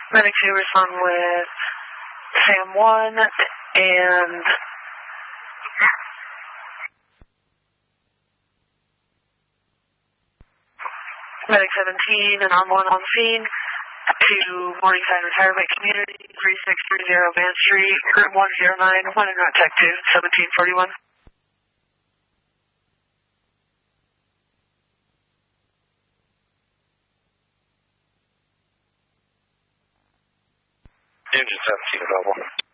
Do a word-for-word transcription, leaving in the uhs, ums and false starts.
Medic two, respond with Sam one and Medic seventeen and on one on scene to Morningside Retirement Community, three six three zero Van Street, room one zero nine, one in route tech two, seventeen forty-one. Engine seventeen available.